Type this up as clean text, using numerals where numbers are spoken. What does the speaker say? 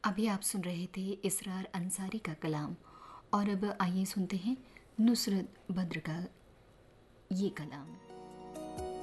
अभी आप सुन रहे थे इसरार अंसारी का कलाम। और अब आइए सुनते हैं नुसरत बद्र का ये कलाम।